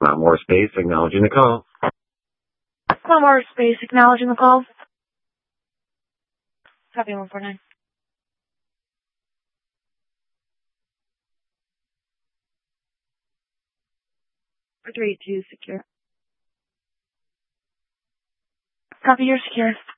More Space, acknowledging the call. More Space, acknowledging the call. Copy 149. 432 secure. Copy, you're secure.